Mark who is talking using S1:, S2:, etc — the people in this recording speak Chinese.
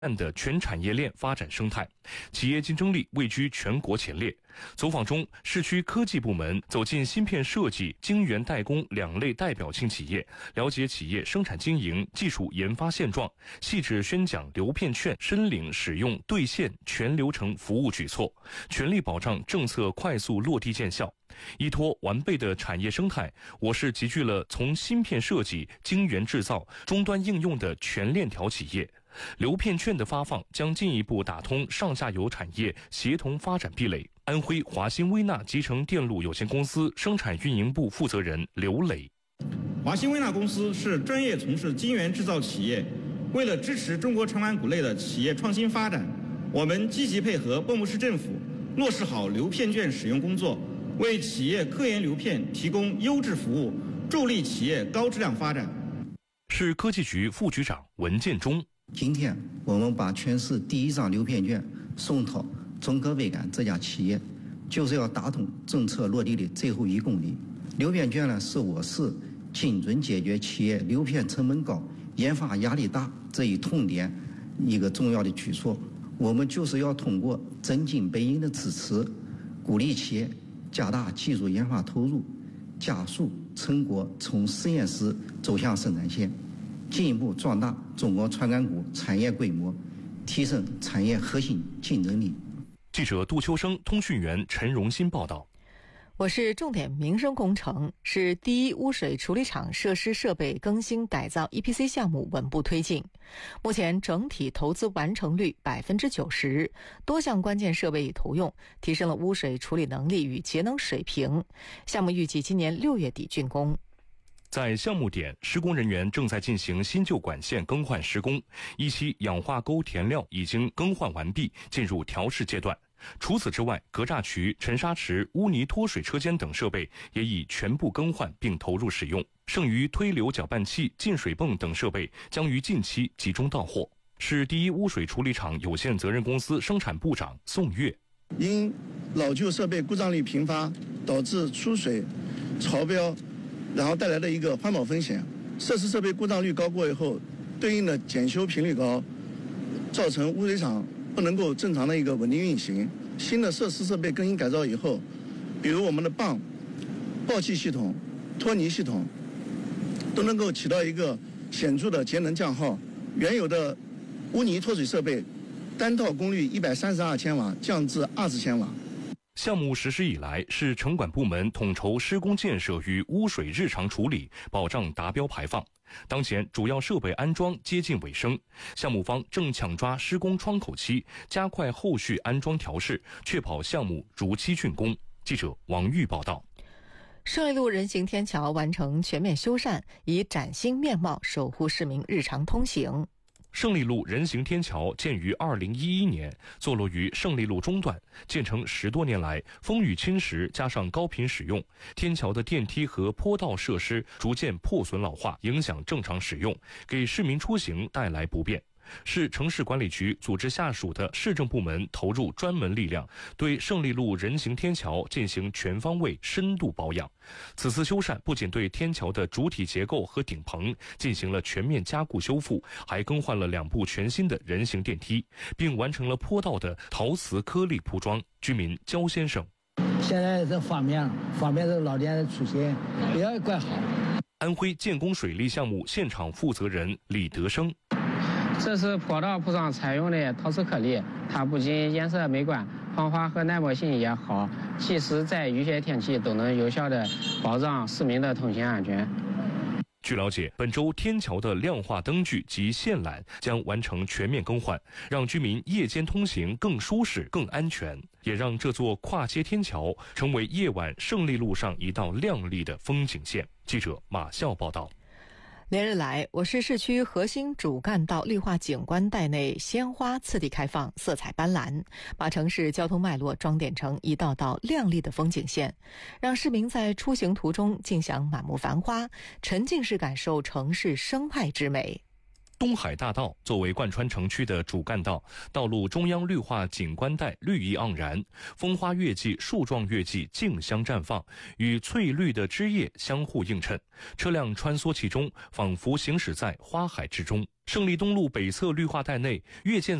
S1: 的全产业链发展生态，企业竞争力位居全国前列。走访中，市区科技部门走进芯片设计、晶圆代工2类代表性企业，了解企业生产经营、技术研发现状，细致宣讲流片券申领使用兑现全流程服务举措，全力保障政策快速落地见效。依托完备的产业生态，我市集聚了从芯片设计、晶圆制造、终端应用的全链条企业。流片券的发放将进一步打通上下游产业协同发展壁垒。安徽华新微纳集成电路有限公司生产运营部负责人刘磊：
S2: 华新微纳公司是专业从事晶圆制造企业，为了支持中国长板股类的企业创新发展，我们积极配合蚌埠市政府，落实好流片券使用工作，为企业科研流片提供优质服务，助力企业高质量发展。
S1: 市科技局副局长文建中：
S3: 今天我们把全市第一张流片券送到中科微感这家企业，就是要打通政策落地的最后1公里。流片券呢，是我市精准解决企业流片成本高、研发压力大这一痛点一个重要的举措。我们就是要通过真金白银的支持，鼓励企业加大技术研发投入，加速成果从实验室走向生产线，进一步壮大中国传感股产业规模，提升产业核心竞争力。
S1: 记者杜秋生、通讯员陈荣新报道。
S4: 我市重点民生工程是第一污水处理厂设施设备更新改造 EPC 项目稳步推进，目前整体投资完成率90%，多项关键设备已投用，提升了污水处理能力与节能水平。项目预计今年6月底竣工。
S1: 在项目点，施工人员正在进行新旧管线更换施工，一期氧化沟填料已经更换完毕，进入调试阶段。除此之外，格栅渠、沉沙池、污泥脱水车间等设备也已全部更换并投入使用，剩余推流搅拌器、进水泵等设备将于近期集中到货。市第一污水处理厂有限责任公司生产部长宋月：
S5: 因老旧设备故障率频发，导致出水超标，然后带来的一个环保风险。设施设备故障率高过以后，对应的检修频率高，造成污水厂不能够正常的一个稳定运行。新的设施设备更新改造以后，比如我们的爆气系统、脱泥系统，都能够起到一个显著的节能降耗。原有的污泥脱水设备单套功率132千瓦降至20千瓦。
S1: 项目实施以来，市城管部门统筹施工建设与污水日常处理，保障达标排放。当前主要设备安装接近尾声，项目方正抢抓施工窗口期，加快后续安装调试，确保项目如期竣工。记者王玉报道。
S4: 胜利路人行天桥完成全面修缮，以崭新面貌守护市民日常通行。
S1: 胜利路人行天桥建于2011年，坐落于胜利路中段，建成10多年来，风雨侵蚀加上高频使用，天桥的电梯和坡道设施逐渐破损老化，影响正常使用，给市民出行带来不便。市城市管理局组织下属的市政部门投入专门力量，对胜利路人行天桥进行全方位深度保养。此次修缮不仅对天桥的主体结构和顶棚进行了全面加固修复，还更换了2部全新的人行电梯，并完成了坡道的陶瓷颗粒铺装。居民焦先生：
S6: 现在这方便这老年人出行也怪好。
S1: 安徽建工水利项目现场负责人李德生：
S7: 这是坡道铺上采用的陶瓷颗粒，它不仅颜色美观，防滑和耐磨性也好，即使在雨雪天气都能有效的保障市民的通行安全。
S1: 据了解，本周天桥的亮化灯具及线缆将完成全面更换，让居民夜间通行更舒适、更安全，也让这座跨街天桥成为夜晚胜利路上一道亮丽的风景线。记者马笑报道。
S4: 连日来，我市市区核心主干道绿化景观带内鲜花次第开放，色彩斑斓，把城市交通脉络装点成一道道亮丽的风景线，让市民在出行途中尽享满目繁花，沉浸式感受城市生态之美。
S1: 东海大道作为贯穿城区的主干道，道路中央绿化景观带绿意盎然，风花月季、树状月季竞相绽放，与翠绿的枝叶相互映衬，车辆穿梭其中，仿佛行驶在花海之中。胜利东路北侧绿化带内，越建